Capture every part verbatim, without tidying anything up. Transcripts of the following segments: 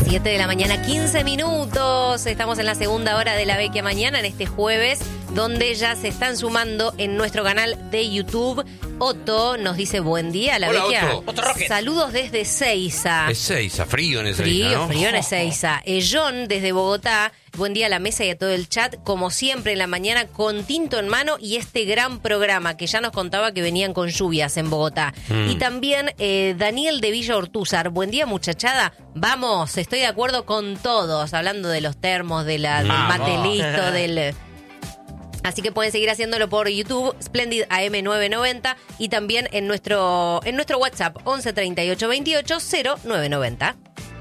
siete de la mañana, quince minutos. Estamos en la segunda hora de La Vecchia Mañana, en este jueves, donde ya se están sumando en nuestro canal de YouTube. Otto nos dice buen día, La Hola, Vecchia. Otto. Otto Rocket. Saludos desde Ezeiza. Ezeiza, frío en Ezeiza, Frío, ¿no? frío en Ezeiza. Eh, John, desde Bogotá, buen día a la mesa y a todo el chat, como siempre en la mañana, con tinto en mano y este gran programa que ya nos contaba que venían con lluvias en Bogotá. Mm. Y también eh, Daniel de Villa Ortúzar, buen día muchachada, vamos, estoy de acuerdo con todos, hablando de los termos, de la, del Vamos. mate listo, del... Así que pueden seguir haciéndolo por YouTube, Splendid A M novecientos noventa, y también en nuestro en nuestro WhatsApp once treinta y ocho veintiocho cero nueve noventa.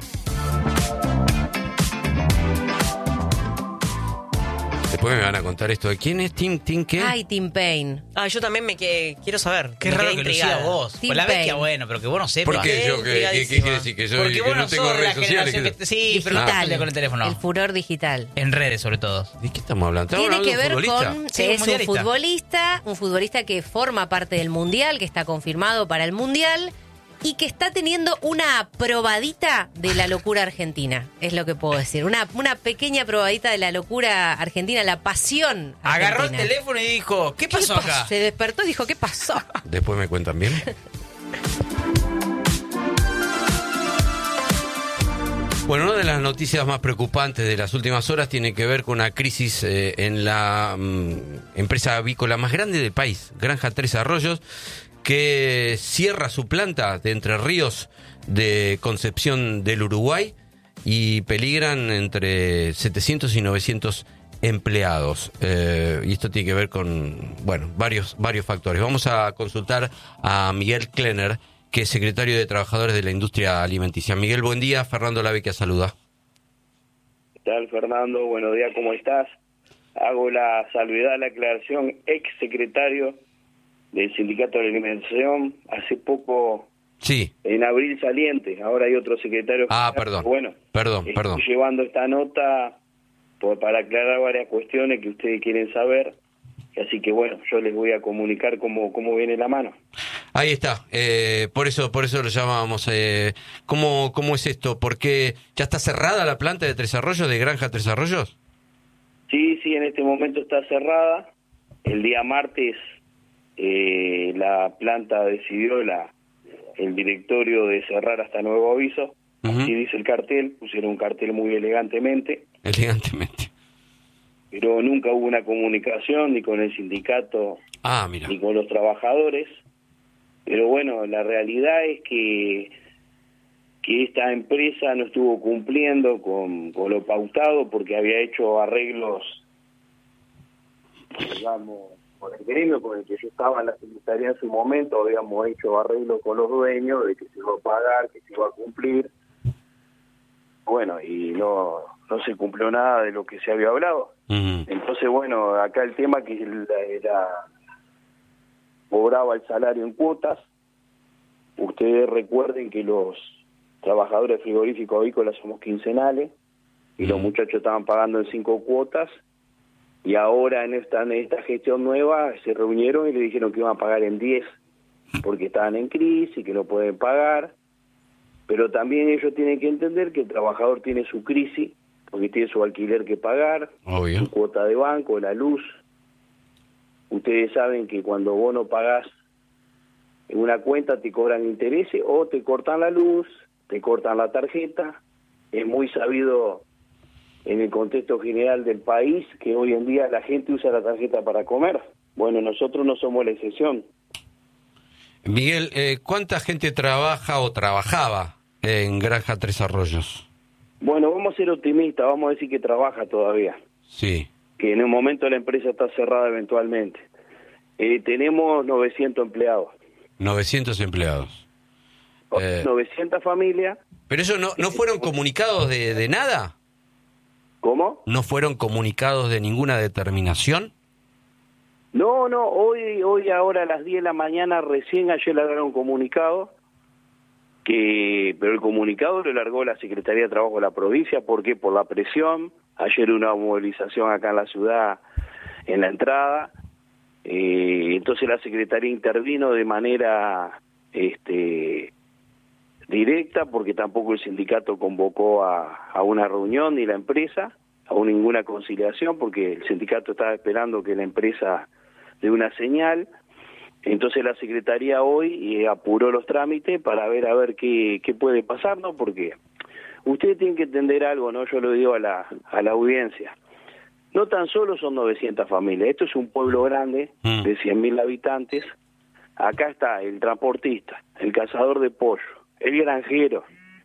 Después me van a contar esto de quién es Tim, Tim qué. Ay, Tim Payne. Ah, yo también me que, quiero saber. Qué me raro quedé que lo intrigada. siga vos. Tim Pues la Vecchia, Payne. bueno, pero que vos no sepas. ¿Por qué? Yo, ¿qué, qué, qué intrigadísima. quiere decir? Que, yo, Porque que vos no no tengo sos de la redes sociales. generación que- que... Sí, pero no Digital. estás con el teléfono. El furor digital. En redes, sobre todo. ¿De qué estamos hablando? ¿Estamos Tiene hablando que de un ver futbolista? con Sí, que un es un mundialista. futbolista, un futbolista que forma parte del Mundial, que está confirmado para el Mundial y que está teniendo una probadita de la locura argentina, es lo que puedo decir. Una, una pequeña probadita de la locura argentina, la pasión argentina. Agarró el teléfono y dijo, ¿qué ¿Qué pasó pasó? acá? Se despertó y dijo, ¿qué pasó? Después me cuentan bien. Bueno, una de las noticias más preocupantes de las últimas horas tiene que ver con una crisis eh, en la mm, empresa avícola más grande del país, Granja Tres Arroyos, que cierra su planta de Entre Ríos de Concepción del Uruguay y peligran entre setecientos y novecientos empleados. Eh, y esto tiene que ver con, bueno, varios, varios factores. Vamos a consultar a Miguel Klenner, que es secretario de Trabajadores de la Industria Alimenticia. Miguel, buen día. Fernando La Vecchia saluda. ¿Qué tal, Fernando? Buenos días, ¿cómo estás? Hago la salvedad, la aclaración, ex secretario del Sindicato de la Alimentación, hace poco, Sí. en abril saliente, ahora hay otro secretario. Ah, perdón. Bueno, Perdón, estoy perdón. llevando esta nota por, para aclarar varias cuestiones que ustedes quieren saber, así que bueno, yo les voy a comunicar cómo, cómo viene la mano. Ahí está. Eh, por eso, por eso lo llamábamos. Eh, ¿cómo, ¿Cómo es esto? ¿Por qué ya está cerrada la planta de Tres Arroyos, de Granja Tres Arroyos? Sí, sí, en este momento está cerrada. El día martes eh, la planta decidió, la el directorio, de cerrar hasta nuevo aviso. Ujú. Así dice el cartel, pusieron un cartel muy elegantemente, Elegantemente. pero nunca hubo una comunicación ni con el sindicato Ah, mira. ni con los trabajadores. Pero bueno, la realidad es que que esta empresa no estuvo cumpliendo con, con lo pautado porque había hecho arreglos, digamos, con el gremio con el que yo estaba en la secretaría en su momento. Habíamos hecho arreglos con los dueños de que se iba a pagar, que se iba a cumplir. Bueno, y no no se cumplió nada de lo que se había hablado. Ujú. Entonces, bueno, acá el tema que era, era cobraba el salario en cuotas. Ustedes recuerden que los trabajadores frigoríficos avícolas somos quincenales y los muchachos estaban pagando en cinco cuotas, y ahora en esta, en esta gestión nueva se reunieron y le dijeron que iban a pagar en diez porque estaban en crisis, que no pueden pagar. Pero también ellos tienen que entender que el trabajador tiene su crisis porque tiene su alquiler que pagar, Obvio. su cuota de banco, la luz. Ustedes saben que cuando vos no pagás en una cuenta te cobran intereses o te cortan la luz, te cortan la tarjeta. Es muy sabido en el contexto general del país que hoy en día la gente usa la tarjeta para comer. Bueno, nosotros no somos la excepción. Miguel, eh, ¿cuánta gente trabaja o trabajaba en Granja Tres Arroyos? Bueno, vamos a ser optimistas, vamos a decir que trabaja todavía, Sí. que en un momento la empresa está cerrada eventualmente. Eh, tenemos novecientos empleados, novecientos empleados. Eh. novecientas familias. ¿Pero eso no, no fueron comunicados de, de nada? ¿Cómo? ¿No fueron comunicados de ninguna determinación? No, no, hoy, hoy ahora a las diez de la mañana, recién ayer largaron un comunicado, que pero el comunicado lo largó la Secretaría de Trabajo de la provincia. ¿Por qué? Por la presión. Ayer una movilización acá en la ciudad, en la entrada, eh, entonces la Secretaría intervino de manera este directa, porque tampoco el sindicato convocó a, a una reunión ni la empresa, a ninguna conciliación, porque el sindicato estaba esperando que la empresa dé una señal. Entonces la Secretaría hoy eh, apuró los trámites para ver a ver qué, qué puede pasar, ¿no? Porque ustedes tienen que entender algo, ¿no? Yo lo digo a la, a la audiencia. No tan solo son novecientas familias, esto es un pueblo grande Mm. de cien mil habitantes. Acá está el transportista, el cazador de pollo, el granjero.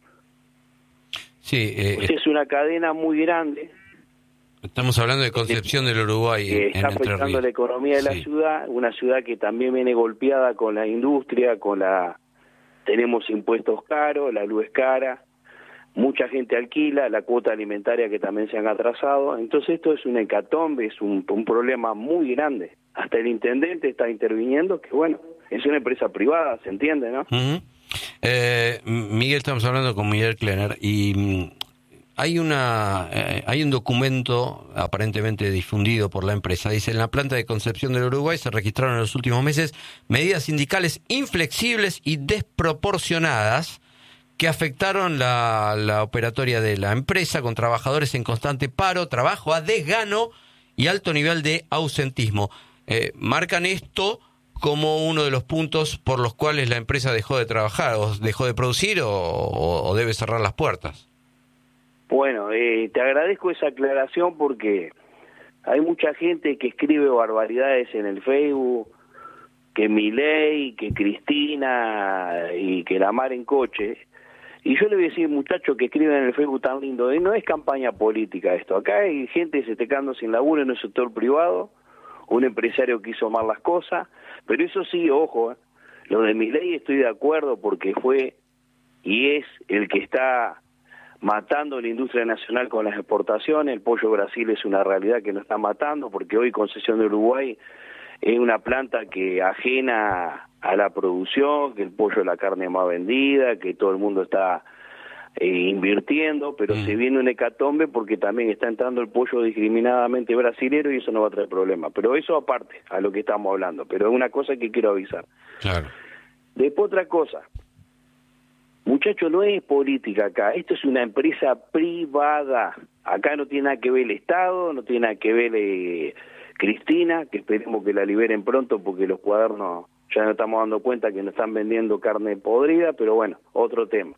Sí, eh, O sea, es una cadena muy grande estamos hablando de Concepción del Uruguay, que en, está en Entre afectando Ríos. la economía de la Sí. ciudad, una ciudad que también viene golpeada con la industria, con la tenemos impuestos caros, la luz es cara, mucha gente alquila, la cuota alimentaria que también se han atrasado. Entonces esto es un hecatombe, es un, un problema muy grande. Hasta el intendente está interviniendo, que bueno, es una empresa privada, se entiende, ¿no? Ujú. Eh, Miguel, estamos hablando con Miguel Klenner y mm, hay una eh, hay un documento aparentemente difundido por la empresa. Dice: en la planta de Concepción del Uruguay se registraron en los últimos meses medidas sindicales inflexibles y desproporcionadas que afectaron la, la operatoria de la empresa, con trabajadores en constante paro, trabajo a desgano y alto nivel de ausentismo. Eh, marcan esto como uno de los puntos por los cuales la empresa dejó de trabajar, o dejó de producir, o, o, o debe cerrar las puertas. Bueno, eh, te agradezco esa aclaración porque hay mucha gente que escribe barbaridades en el Facebook, que Milei, que Cristina y que la mar en coche. Y yo le voy a decir, muchachos que escriben en el Facebook tan lindo, eh, no es campaña política esto. Acá hay gente que se está quedando sin laburo en el sector privado, un empresario que hizo mal las cosas, pero eso sí, ojo, eh, lo de Milei estoy de acuerdo porque fue y es el que está matando la industria nacional con las exportaciones. El pollo Brasil es una realidad que nos está matando, porque hoy Concepción de Uruguay es una planta que ajena a la producción, que el pollo es la carne más vendida, que todo el mundo está eh, invirtiendo, pero Mm. se viene un hecatombe porque también está entrando el pollo discriminadamente brasilero y eso no va a traer problemas. Pero eso aparte a lo que estamos hablando, pero es una cosa que quiero avisar. Claro. Después otra cosa, muchacho, no es política acá, esto es una empresa privada, acá no tiene nada que ver el Estado, no tiene nada que ver eh, Cristina, que esperemos que la liberen pronto porque los cuadernos ya nos estamos dando cuenta que nos están vendiendo carne podrida, pero bueno, otro tema.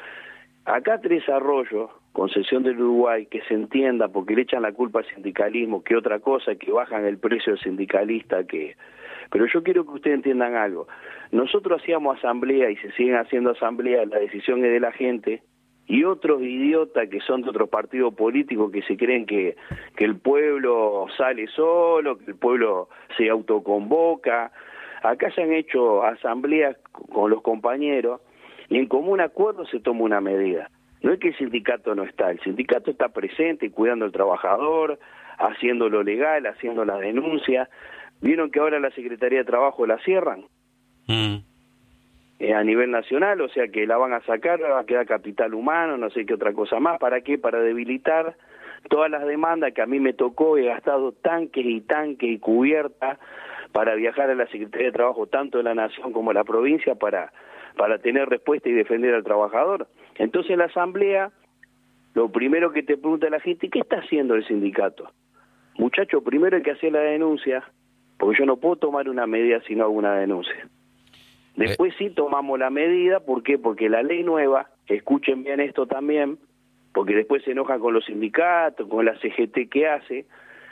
Acá Tres Arroyos, Concepción del Uruguay, que se entienda, porque le echan la culpa al sindicalismo, que otra cosa, que bajan el precio del sindicalista, que... Pero yo quiero que ustedes entiendan algo. Nosotros hacíamos asamblea y se siguen haciendo asambleas, la decisión es de la gente, y otros idiotas que son de otros partidos políticos que se creen que, que el pueblo sale solo, que el pueblo se autoconvoca. Acá se han hecho asambleas con los compañeros y en común acuerdo se toma una medida. No es que el sindicato no está, el sindicato está presente cuidando al trabajador, haciendo lo legal, haciendo las denuncias. ¿Vieron que ahora la Secretaría de Trabajo la cierran? Mm. Eh, a nivel nacional, o sea que la van a sacar, va a quedar capital humano, no sé qué otra cosa más. ¿Para qué? Para debilitar todas las demandas que a mí me tocó. He gastado tanques y tanques y cubiertas para viajar a la Secretaría de Trabajo, tanto de la Nación como de la provincia, para, para tener respuesta y defender al trabajador. Entonces en la asamblea, lo primero que te pregunta la gente, ¿qué está haciendo el sindicato? Muchacho, primero hay que hacer la denuncia, porque yo no puedo tomar una medida si no hago una denuncia. Después sí tomamos la medida, ¿por qué? Porque la ley nueva, escuchen bien esto también, porque después se enojan con los sindicatos, con la C G T que hace.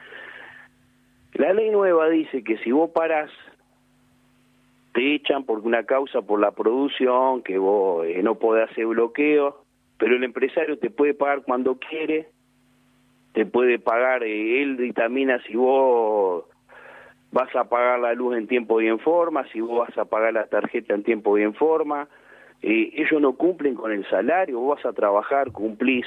La ley nueva dice que si vos parás, te echan por una causa por la producción, que vos eh, no podés hacer bloqueo, pero el empresario te puede pagar cuando quiere, te puede pagar, eh, él dictamina si vos vas a pagar la luz en tiempo y en forma, si vos vas a pagar la tarjeta en tiempo y en forma. Eh, ellos no cumplen con el salario, vos vas a trabajar, cumplís.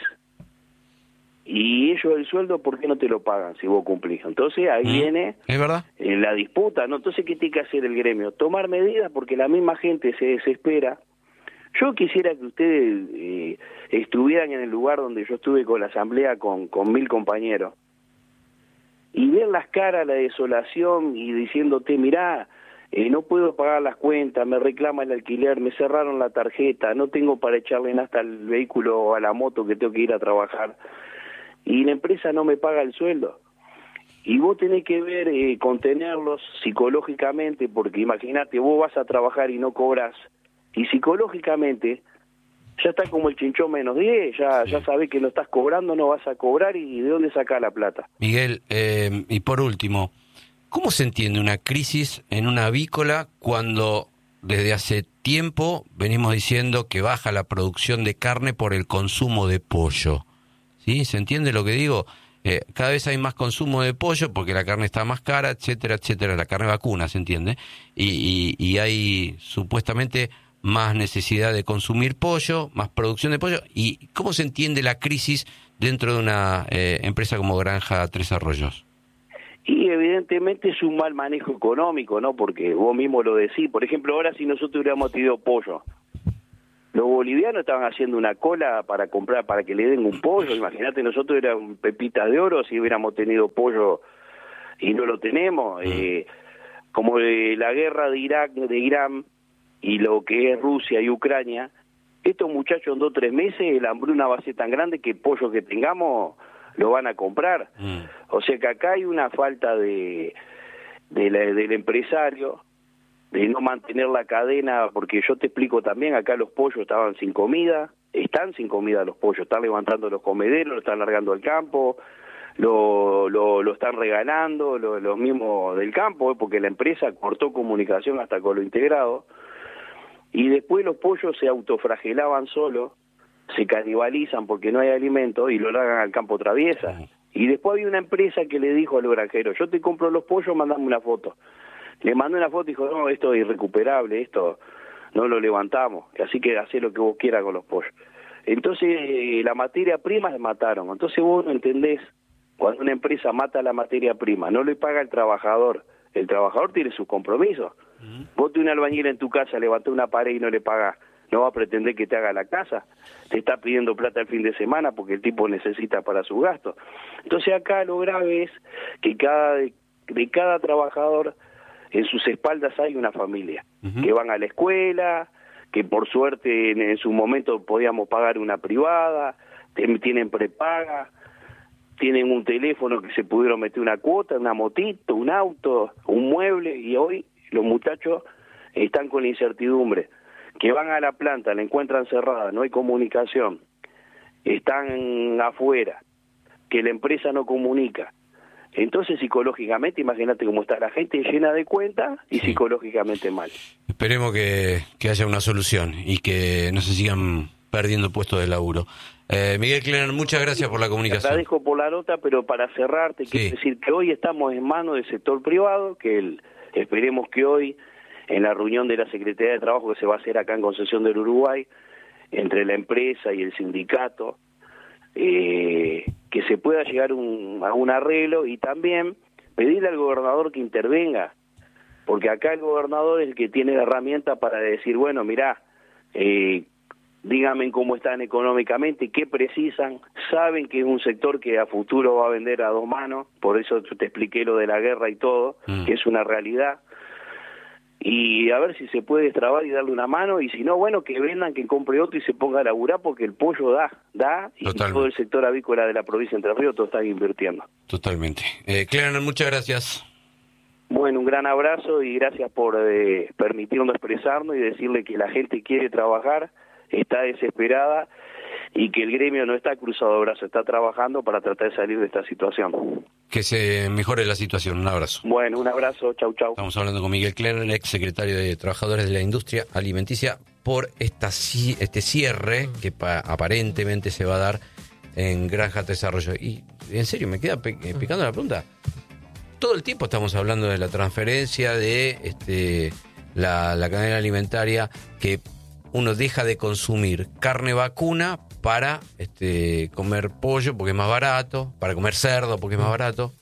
Y ellos el sueldo, ¿por qué no te lo pagan si vos cumplís? Entonces ahí Mm. viene ¿Es verdad? en la disputa, ¿no? Entonces, ¿qué tiene que hacer el gremio? Tomar medidas porque la misma gente se desespera. Yo quisiera que ustedes eh, estuvieran en el lugar donde yo estuve con la asamblea con, con mil compañeros y ver las caras, la desolación y diciéndote, mirá, eh, no puedo pagar las cuentas, me reclama el alquiler, me cerraron la tarjeta, no tengo para echarle nafta al vehículo o a la moto que tengo que ir a trabajar, y la empresa no me paga el sueldo. Y vos tenés que ver, eh, contenerlos psicológicamente, porque imagínate, vos vas a trabajar y no cobras, y psicológicamente ya está como el chinchón menos diez, ya, sí. ya sabés que no estás cobrando, no vas a cobrar, y ¿de dónde sacás la plata? Miguel, eh, y por último, ¿cómo se entiende una crisis en una avícola cuando desde hace tiempo venimos diciendo que baja la producción de carne por el consumo de pollo? ¿Sí? ¿Se entiende lo que digo? Eh, cada vez hay más consumo de pollo porque la carne está más cara, etcétera, etcétera, la carne vacuna, ¿se entiende? Y, y, y hay supuestamente más necesidad de consumir pollo, más producción de pollo. ¿Y cómo se entiende la crisis dentro de una eh, empresa como Granja Tres Arroyos? Y evidentemente es un mal manejo económico, ¿no? Porque vos mismo lo decís. Por ejemplo, ahora si nosotros hubiéramos tenido pollo, los bolivianos estaban haciendo una cola para comprar, para que le den un pollo. Imagínate, nosotros eran pepitas de oro si hubiéramos tenido pollo y no lo tenemos. Mm. Eh, como eh, la guerra de Irak, de Irán y lo que es Rusia y Ucrania, estos muchachos en dos o tres meses, la hambruna va a ser tan grande que el pollo que tengamos lo van a comprar. Mm. O sea que acá hay una falta de, de la, del empresario, de no mantener la cadena, porque yo te explico también, acá los pollos estaban sin comida, están sin comida los pollos, están levantando los comederos, lo están largando al campo, lo, lo, lo están regalando, lo, los mismos del campo, ¿eh? Porque la empresa cortó comunicación hasta con lo integrado, y después los pollos se autofragelaban solos, se canibalizan porque no hay alimento y lo largan al campo traviesa. Y después había una empresa que le dijo a los granjeros, yo te compro los pollos, mandame una foto. Le mandé una foto y dijo, no, esto es irrecuperable, esto no lo levantamos, así que hacé lo que vos quieras con los pollos. Entonces, eh, la materia prima la mataron. Entonces vos no entendés, cuando una empresa mata la materia prima, no le paga al trabajador, el trabajador tiene sus compromisos. Uh-huh. Vos tenés un albañil en tu casa, levantás una pared y no le pagás, no va a pretender que te haga la casa, te está pidiendo plata el fin de semana porque el tipo necesita para sus gastos. Entonces acá lo grave es que cada de, de cada trabajador en sus espaldas hay una familia, uh-huh. que van a la escuela, que por suerte en, en su momento podíamos pagar una privada, tienen prepaga, tienen un teléfono que se pudieron meter una cuota, una motito, un auto, un mueble, y hoy los muchachos están con la incertidumbre, que van a la planta, la encuentran cerrada, no hay comunicación, están afuera, que la empresa no comunica. Entonces, psicológicamente, imagínate cómo está la gente llena de cuentas y sí. psicológicamente mal. Esperemos que, que haya una solución y que no se sigan perdiendo puestos de laburo. Eh, Miguel Klenner, muchas gracias por la comunicación. Te agradezco por la nota, pero para cerrar, te sí. quiero decir que hoy estamos en manos del sector privado, que el, esperemos que hoy, en la reunión de la Secretaría de Trabajo que se va a hacer acá en Concepción del Uruguay, entre la empresa y el sindicato, eh, que se pueda llegar un, a un arreglo, y también pedirle al gobernador que intervenga, porque acá el gobernador es el que tiene la herramienta para decir, bueno, mirá, eh, díganme cómo están económicamente, qué precisan, saben que es un sector que a futuro va a vender a dos manos, por eso te expliqué lo de la guerra y todo, mm. que es una realidad, y a ver si se puede destrabar y darle una mano, y si no, bueno, que vendan, que compre otro y se ponga a laburar, porque el pollo da, da, y Totalmente. Todo el sector avícola de la provincia de Entre Ríos todo está invirtiendo. Totalmente. Eh, Klenner, muchas gracias. Bueno, un gran abrazo y gracias por eh, permitirnos expresarnos y decirle que la gente quiere trabajar, está desesperada y que el gremio no está cruzado de brazos, está trabajando para tratar de salir de esta situación. Que se mejore la situación. Un abrazo. Bueno, un abrazo. Chau, chau. Estamos hablando con Miguel Klenner, ex secretario de Trabajadores de la Industria Alimenticia, por esta este cierre que pa, aparentemente se va a dar en Granja Tres Arroyos. Y en serio, me queda pe picando la pregunta. Todo el tiempo estamos hablando de la transferencia de este la, la cadena alimentaria, que uno deja de consumir carne vacuna para este comer pollo porque es más barato, para comer cerdo porque es más barato.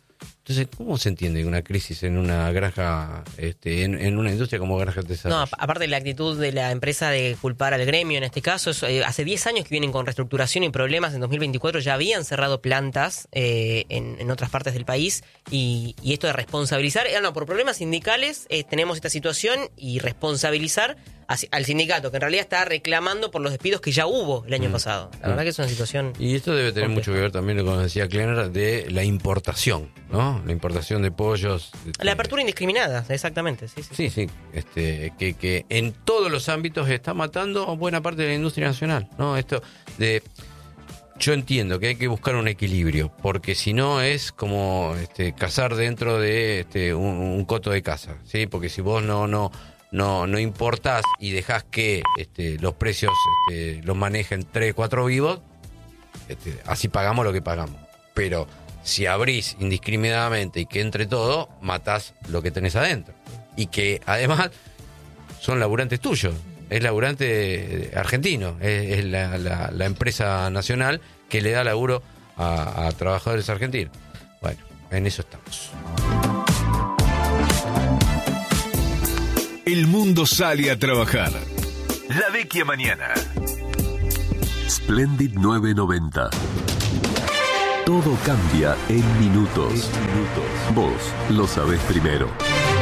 Entonces, ¿cómo se entiende una crisis en una granja, este, en, en una industria como Granja No, Desarrollo? ap- aparte de la actitud de la empresa de culpar al gremio en este caso, es, eh, hace diez años que vienen con reestructuración y problemas. En dos mil veinticuatro ya habían cerrado plantas eh, en, en otras partes del país y, y esto de responsabilizar, eh, no, por problemas sindicales eh, tenemos esta situación y responsabilizar hacia- al sindicato, que en realidad está reclamando por los despidos que ya hubo el año Mm. pasado. La verdad que es una situación... Y esto debe tener Complejo. mucho que ver también, como decía Kleiner, de la importación, ¿no? La importación de pollos. este, La apertura indiscriminada, exactamente, sí, sí. Sí, sí, este, que, que en todos los ámbitos está matando buena parte de la industria nacional, ¿no? Esto de... Yo entiendo que hay que buscar un equilibrio, porque si no es como este, cazar dentro de este, un, un coto de caza, ¿sí? Porque si vos no no no no importás y dejás que este, los precios este, los manejen tres, cuatro vivos, este, así pagamos lo que pagamos. Pero si abrís indiscriminadamente y que entre todo, matás lo que tenés adentro. Y que además son laburantes tuyos. Es laburante argentino, es, es la, la, la empresa nacional que le da laburo a, a trabajadores argentinos. Bueno, en eso estamos. El mundo sale a trabajar. La Vecchia Mañana. Splendid nueve noventa. Todo cambia en minutos. Vos lo sabés primero.